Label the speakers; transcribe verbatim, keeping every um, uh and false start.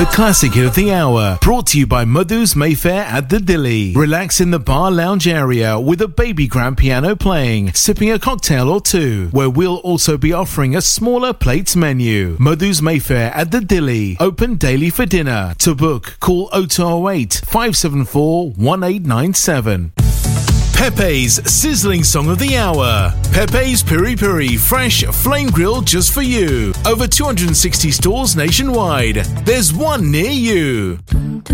Speaker 1: The classic of the hour, brought to you by Madhu's Mayfair at the Dilly. Relax in the bar lounge area with a baby grand piano playing, sipping a cocktail or two, where we'll also be offering a smaller plates menu. Madhu's Mayfair at the Dilly, open daily for dinner. To book, call oh two oh eight, five seven four, one eight nine seven. Pepe's sizzling song of the hour. Pepe's Piri Piri, fresh, flame grilled just for you. Over two hundred sixty stores nationwide. There's one near you.